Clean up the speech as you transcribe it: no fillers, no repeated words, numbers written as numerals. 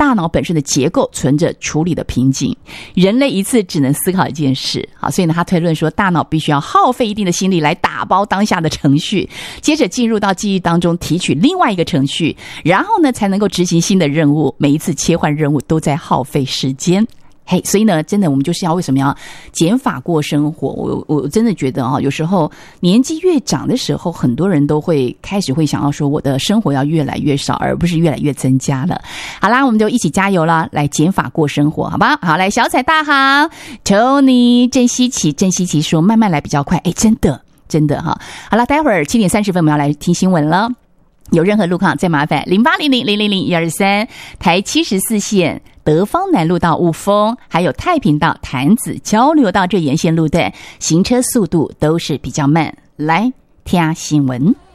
大脑本身的结构存着处理的瓶颈，人类一次只能思考一件事。好，所以呢，他推论说，大脑必须要耗费一定的心力来打包当下的程序，接着进入到记忆当中提取另外一个程序，然后呢才能够执行新的任务。每一次切换任务都在耗费时间。所以呢，真的我们就是要为什么要减法过生活？我真的觉得有时候年纪越长的时候，很多人都会开始会想要说，我的生活要越来越少，而不是越来越增加了。好啦，我们就一起加油啦，来减法过生活，好吧？好，来小彩大好 ，Tony 郑希琪说慢慢来比较快，真的哈。好了，待会儿7点30分我们要来听新闻了。有任何路况再麻烦0800000123台74线德芳南路到雾峰，还有太平到潭子交流道这沿线路段行车速度都是比较慢。来听新闻。